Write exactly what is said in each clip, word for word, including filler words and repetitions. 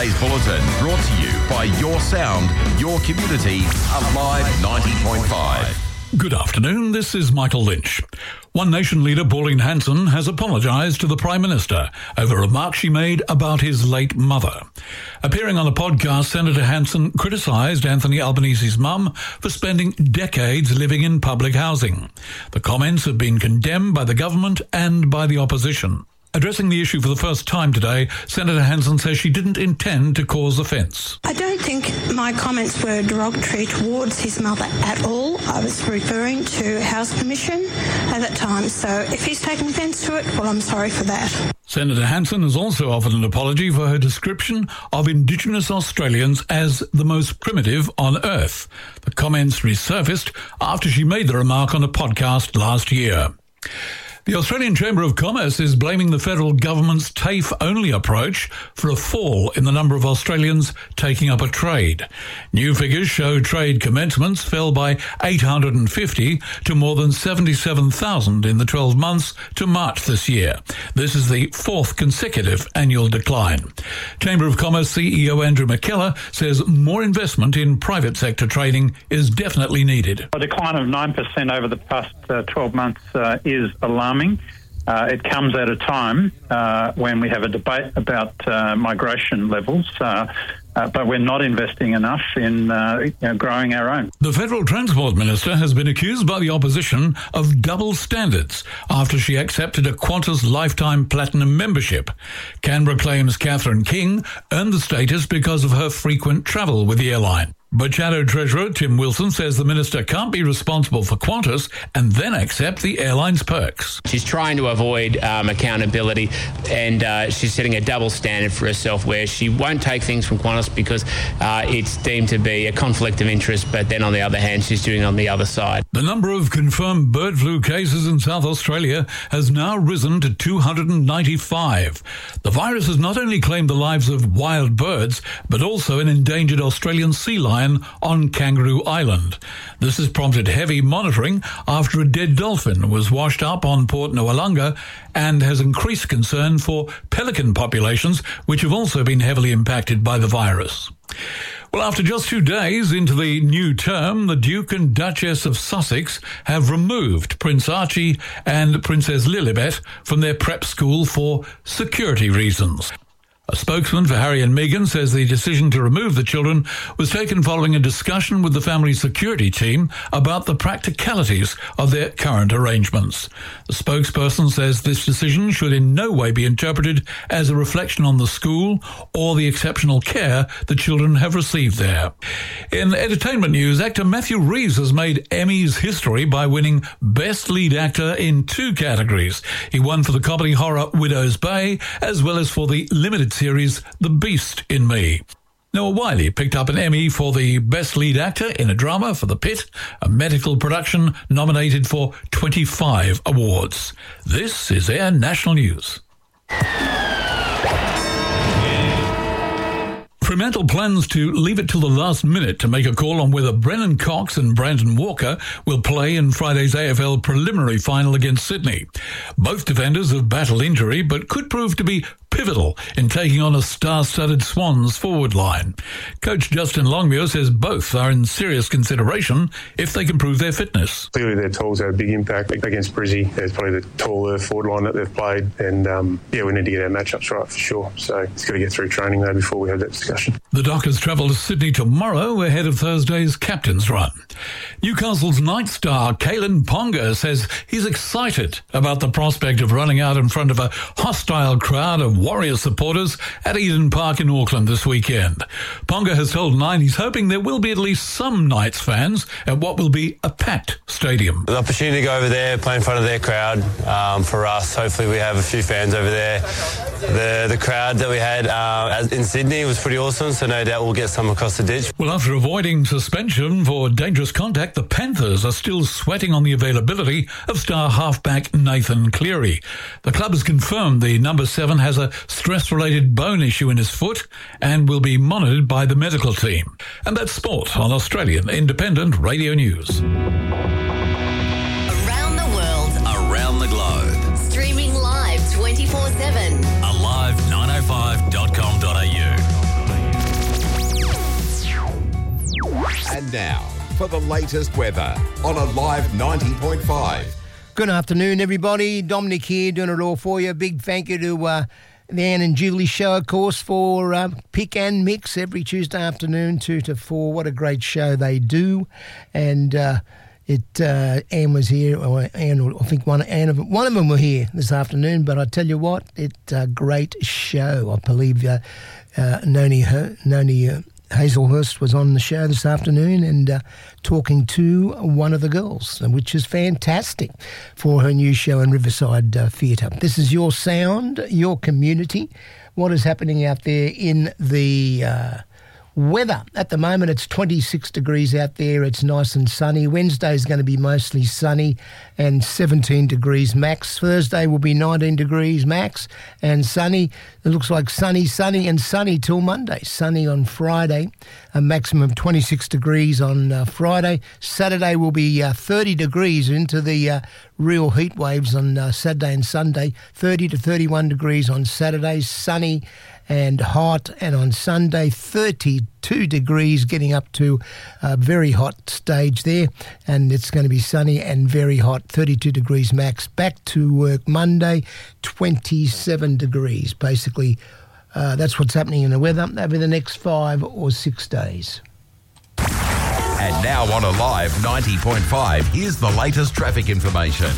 Today's bulletin brought to you by Your Sound, Your Community, Alive ninety point five. Good afternoon, this is Michael Lynch. One Nation leader Pauline Hanson has apologised to the Prime Minister over remarks she made about his late mother. Appearing on a podcast, Senator Hanson criticised Anthony Albanese's mum for spending decades living in public housing. The comments have been condemned by the government and by the opposition. Addressing the issue for the first time today, Senator Hanson says she didn't intend to cause offence. I don't think my comments were derogatory towards his mother at all. I was referring to House Commission at that time, so if he's taken offence to it, well, I'm sorry for that. Senator Hanson has also offered an apology for her description of Indigenous Australians as the most primitive on Earth. The comments resurfaced after she made the remark on a podcast last year. The Australian Chamber of Commerce is blaming the federal government's TAFE-only approach for a fall in the number of Australians taking up a trade. New figures show trade commencements fell by eight hundred fifty to more than seventy-seven thousand in the twelve months to March this year. This is the fourth consecutive annual decline. Chamber of Commerce C E O Andrew McKellar says more investment in private sector trading is definitely needed. A decline of nine percent over the past uh, twelve months uh, is alarming. Uh, it comes at a time uh, when we have a debate about uh, migration levels, uh, uh, but we're not investing enough in uh, you know, growing our own. The Federal Transport Minister has been accused by the opposition of double standards after she accepted a Qantas Lifetime Platinum membership. Canberra claims Catherine King earned the status because of her frequent travel with the airline. But Shadow Treasurer Tim Wilson says the minister can't be responsible for Qantas and then accept the airline's perks. She's trying to avoid um, accountability, and uh, she's setting a double standard for herself where she won't take things from Qantas because uh, it's deemed to be a conflict of interest, but then on the other hand, she's doing it on the other side. The number of confirmed bird flu cases in South Australia has now risen to two hundred ninety-five. The virus has not only claimed the lives of wild birds, but also an endangered Australian sea lion on Kangaroo Island. This has prompted heavy monitoring after a dead dolphin was washed up on Port Noarlunga and has increased concern for pelican populations, which have also been heavily impacted by the virus. Well, after just two days into the new term, the Duke and Duchess of Sussex have removed Prince Archie and Princess Lilibet from their prep school for security reasons. A spokesman for Harry and Meghan says the decision to remove the children was taken following a discussion with the family security team about the practicalities of their current arrangements. The spokesperson says this decision should in no way be interpreted as a reflection on the school or the exceptional care the children have received there. In entertainment news, actor Matthew Reeves has made Emmys history by winning Best Lead Actor in two categories. He won for the comedy horror Widow's Bay, as well as for the limited series The Beast in Me. Noah Wiley picked up an Emmy for the Best Lead Actor in a Drama for The Pit, a medical production nominated for twenty-five awards. This is Air National News. Fremantle plans to leave it till the last minute to make a call on whether Brennan Cox and Brandon Walker will play in Friday's A F L preliminary final against Sydney. Both defenders have battled injury but could prove to be pivotal in taking on a star-studded Swans forward line. Coach Justin Longmuir says both are in serious consideration if they can prove their fitness. Clearly their tools had a big impact against Brizzy. It's probably the taller forward line that they've played, and um, yeah, we need to get our matchups right for sure. So it's got to get through training though before we have that discussion. The Dockers travel to Sydney tomorrow ahead of Thursday's captain's run. Newcastle's night star Kalen Ponga says he's excited about the prospect of running out in front of a hostile crowd of Warriors supporters at Eden Park in Auckland this weekend. Ponga has told Nine he's hoping there will be at least some Knights fans at what will be a packed stadium. The opportunity to go over there, play in front of their crowd um, for us. Hopefully we have a few fans over there. The the crowd that we had uh, in Sydney was pretty awesome, so no doubt we'll get some across the ditch. Well, after avoiding suspension for dangerous contact, the Panthers are still sweating on the availability of star halfback Nathan Cleary. The club has confirmed the number seven has a stress-related bone issue in his foot and will be monitored by the medical team. And that's sport on Australian Independent Radio News. Around the world, Around the globe. streaming live twenty-four seven. alive nine oh five dot com dot a u. now for the latest weather on Alive ninety point five. Good afternoon, everybody. Dominic here, doing it all for you. Big thank you to uh, the Anne and Julie show, of course, for uh, Pick and Mix every Tuesday afternoon, two to four. What a great show they do. And uh, it uh, Anne was here, or Anne, I think one, Anne of, one of them were here this afternoon, but I tell you what, it's a great show. I believe uh, uh, Noni, Noni uh, Hazelhurst was on the show this afternoon and uh, talking to one of the girls, which is fantastic for her new show in Riverside uh, Theatre. This is your sound, your community. What is happening out there in the uh, weather? At the moment, it's twenty-six degrees out there. It's nice and sunny. Wednesday is going to be mostly sunny and seventeen degrees max. Thursday will be nineteen degrees max and sunny. It looks like sunny, sunny and sunny till Monday. Sunny on Friday, a maximum of twenty-six degrees on uh, Friday. Saturday will be uh, thirty degrees into the uh, real heat waves on uh, Saturday and Sunday. thirty to thirty-one degrees on Saturday, sunny and hot, and on Sunday thirty-two degrees, getting up to a very hot stage there, and it's going to be sunny and very hot, thirty-two degrees max. Back to work Monday, twenty-seven degrees. Basically, uh, that's what's happening in the weather over the next five or six days. And now on Alive ninety point five, here's the latest traffic information.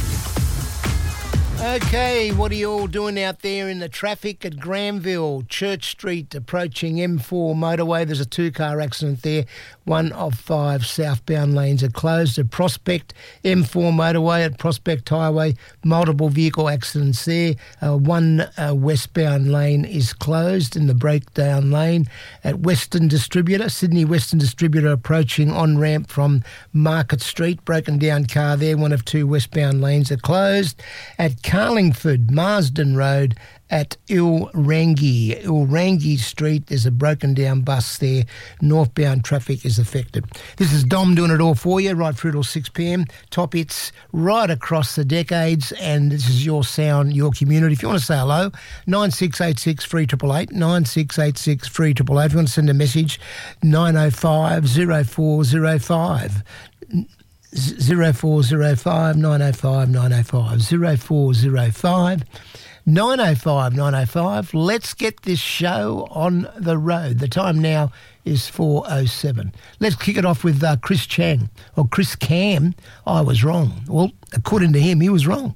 Okay, what are you all doing out there in the traffic at Granville, Church Street, approaching M four motorway? There's a two-car accident there. One of five southbound lanes are closed. At Prospect, M four motorway at Prospect Highway, multiple vehicle accidents there. Uh, one uh, westbound lane is closed in the breakdown lane. At Western Distributor, Sydney Western Distributor, approaching on-ramp from Market Street, broken down car there. One of two westbound lanes are closed. At Carlingford, Marsden Road at Ilrangi. Ilrangi Street, there's a broken down bus there. Northbound traffic is affected. This is Dom doing it all for you, right through till six p.m. Top hits right across the decades, and this is your sound, your community. If you want to say hello, nine six eight six three eight eight, nine six eight six three eight eight. If you want to send a message, nine oh five, oh four oh five. zero four zero five nine oh five nine oh five, zero four zero five nine oh five nine oh five. Let's get this show on the road. The time now is four oh seven. Let's kick it off with uh, Chris Chang, or Chris Cam. I was wrong. Well, according to him, he was wrong.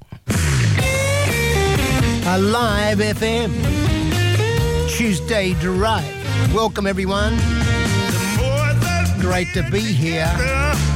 Alive F M, Tuesday Drive. Welcome, everyone. Great to be here.